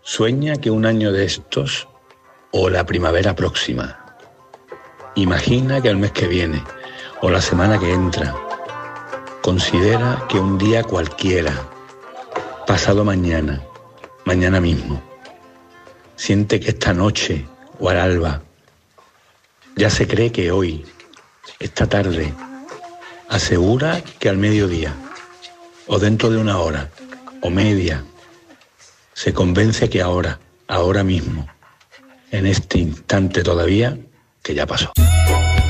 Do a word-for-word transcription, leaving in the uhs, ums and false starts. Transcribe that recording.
Sueña que un año de estos o la primavera próxima. Imagina que el mes que viene o la semana que entra. Considera que un día cualquiera, pasado mañana, mañana mismo. Siente que esta noche o al alba ya se cree que hoy, esta tarde, asegura que al mediodía o dentro de una hora o media, se convence que ahora, ahora mismo, en este instante todavía, que ya pasó.